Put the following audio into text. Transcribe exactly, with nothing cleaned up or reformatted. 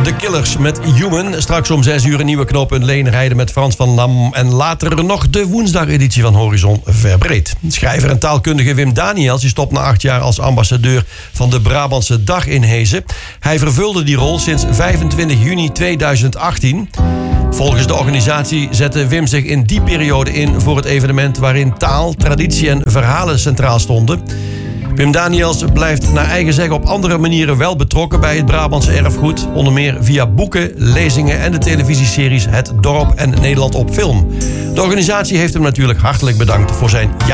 The Killers met Human. Straks om zes uur een nieuwe knooppunt Leenrijden met Frans van Lam. En later nog de woensdageditie van Horizon Verbreed. Schrijver en taalkundige Wim Daniels die stopt na acht jaar als ambassadeur van de Brabantse Dag in Hezen. Hij vervulde die rol sinds vijfentwintig juni tweeduizend achttien. Volgens de organisatie zette Wim zich in die periode in voor het evenement waarin taal, traditie en verhalen centraal stonden. Wim Daniels blijft naar eigen zeggen op andere manieren wel betrokken bij het Brabantse erfgoed. Onder meer via boeken, lezingen en de televisieseries Het Dorp en Nederland op Film. De organisatie heeft hem natuurlijk hartelijk bedankt voor zijn